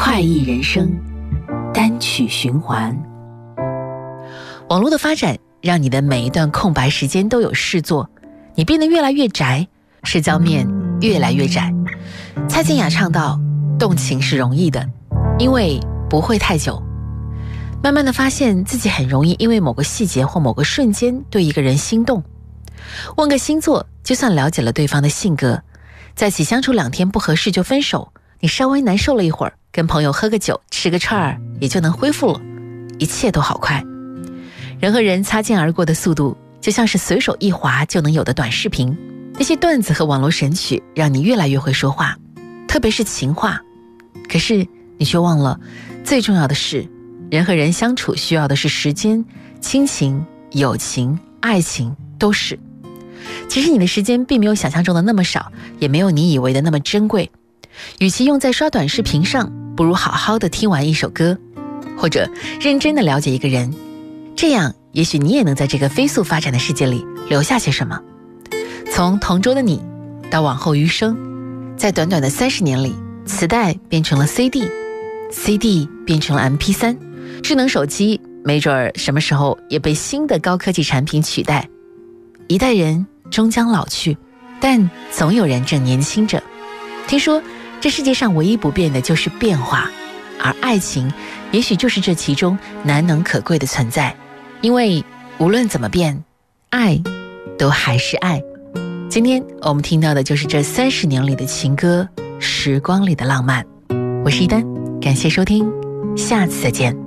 快意人生，单曲循环。网络的发展让你的每一段空白时间都有事做，你变得越来越宅，社交面越来越窄。蔡健雅唱道，动情是容易的，因为不会太久。慢慢的发现自己很容易因为某个细节或某个瞬间对一个人心动。问个星座，就算了解了对方的性格，在一起相处2天不合适就分手，你稍微难受了一会儿，跟朋友喝个酒吃个串儿也就能恢复了，一切都好快。人和人擦肩而过的速度就像是随手一滑就能有的短视频，那些段子和网络神曲让你越来越会说话，特别是情话。可是你却忘了，最重要的是人和人相处需要的是时间，亲情、友情、爱情都是。其实你的时间并没有想象中的那么少，也没有你以为的那么珍贵。与其用在刷短视频上，不如好好的听完一首歌，或者认真的了解一个人，这样也许你也能在这个飞速发展的世界里留下些什么。从同桌的你到往后余生，在短短的30年里，磁带变成了 CD 变成了 MP3， 智能手机没准什么时候也被新的高科技产品取代。一代人终将老去，但总有人正年轻着。听说这世界上唯一不变的就是变化，而爱情也许就是这其中难能可贵的存在。因为无论怎么变，爱都还是爱。今天我们听到的就是这30年里的情歌，时光里的浪漫。我是一丹，感谢收听，下次再见。